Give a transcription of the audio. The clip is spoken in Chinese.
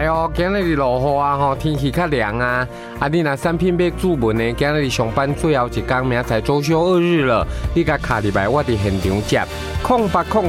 来哦，今日落雨啊吼，天气较凉啊。啊，你若产品要注文呢，今日上班最后一天，明仔周休2日了，你甲卡入来，我伫现场接。